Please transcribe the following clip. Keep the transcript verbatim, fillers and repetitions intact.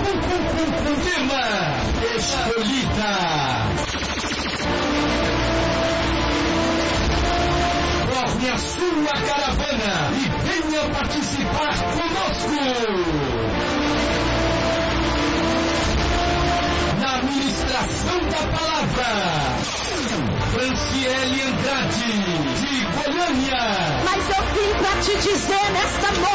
Tema escolhida. Forme a sua caravana e venha participar conosco. Na ministração da palavra, Franciele Andrade, de Goiânia. Mas eu vim pra te dizer nesta noite